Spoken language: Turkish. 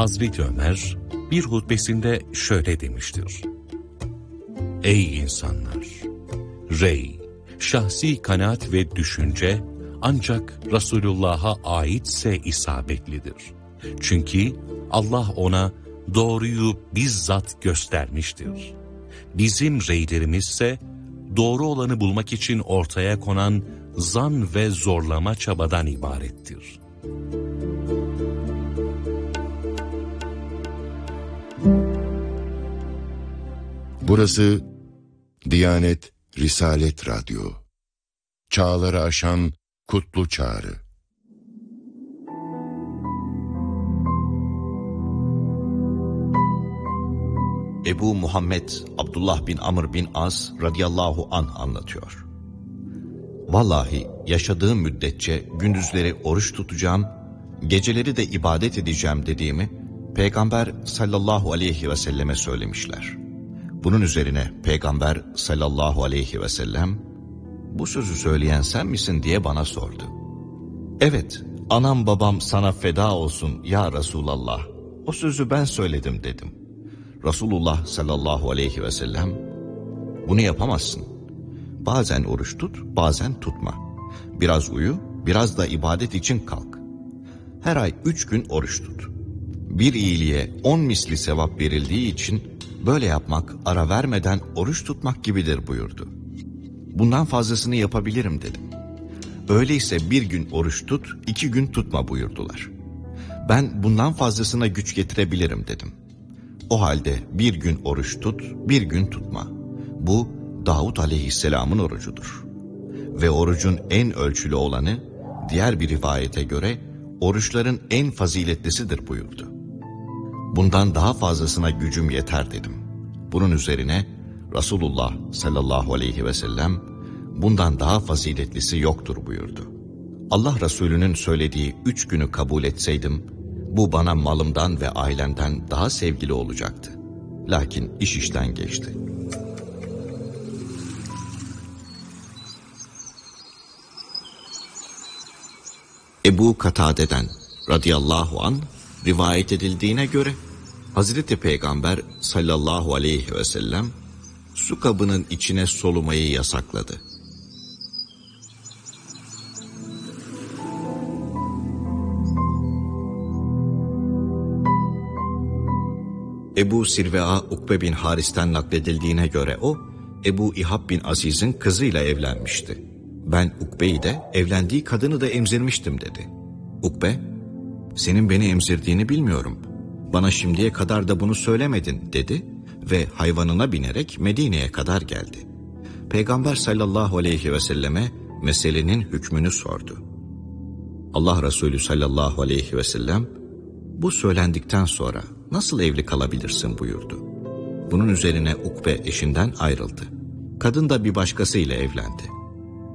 Hazreti Ömer bir hutbesinde şöyle demiştir: Ey insanlar! Rey, şahsi kanaat ve düşünce ancak Resulullah'a aitse isabetlidir. Çünkü Allah ona doğruyu bizzat göstermiştir. Bizim reylerimizse doğru olanı bulmak için ortaya konan zan ve zorlama çabadan ibarettir. Burası Diyanet Risalet Radyo. Çağları aşan kutlu çağrı. Ebu Muhammed Abdullah bin Amr bin As radıyallahu anh anlatıyor. Vallahi yaşadığım müddetçe gündüzleri oruç tutacağım, geceleri de ibadet edeceğim dediğimi Peygamber sallallahu aleyhi ve selleme söylemişler. Bunun üzerine Peygamber sallallahu aleyhi ve sellem, bu sözü söyleyen sen misin diye bana sordu. Evet, anam babam sana feda olsun ya Resulallah, o sözü ben söyledim dedim. Resulullah sallallahu aleyhi ve sellem, bunu yapamazsın. Bazen oruç tut, bazen tutma. Biraz uyu, biraz da ibadet için kalk. Her ay 3 gün oruç tut. Bir iyiliğe 10 misli sevap verildiği için böyle yapmak ara vermeden oruç tutmak gibidir buyurdu. Bundan fazlasını yapabilirim dedim. Öyleyse bir gün oruç tut, 2 gün tutma buyurdular. Ben bundan fazlasına güç getirebilirim dedim. O halde bir gün oruç tut, bir gün tutma. Bu Davud aleyhisselamın orucudur. Ve orucun en ölçülü olanı, diğer bir rivayete göre oruçların en faziletlisidir buyurdu. Bundan daha fazlasına gücüm yeter dedim. Bunun üzerine Resulullah sallallahu aleyhi ve sellem, bundan daha faziletlisi yoktur buyurdu. Allah Resulü'nün söylediği 3 günü kabul etseydim, bu bana malımdan ve ailemden daha sevgili olacaktı. Lakin iş işten geçti. Ebu Katade'den radıyallahu anh rivayet edildiğine göre Hazreti Peygamber sallallahu aleyhi ve sellem su kabının içine solumayı yasakladı. Ebu Sirve'a Ukbe bin Haris'ten nakledildiğine göre o, Ebu İhab bin Aziz'in kızıyla evlenmişti. Ben Ukbe'yi de evlendiği kadını da emzirmiştim dedi. Ukbe, senin beni emzirdiğini bilmiyorum. Bana şimdiye kadar da bunu söylemedin dedi ve hayvanına binerek Medine'ye kadar geldi. Peygamber sallallahu aleyhi ve selleme meselenin hükmünü sordu. Allah Resulü sallallahu aleyhi ve sellem, bu söylendikten sonra nasıl evli kalabilirsin buyurdu. Bunun üzerine Ukbe eşinden ayrıldı. Kadın da bir başkasıyla evlendi.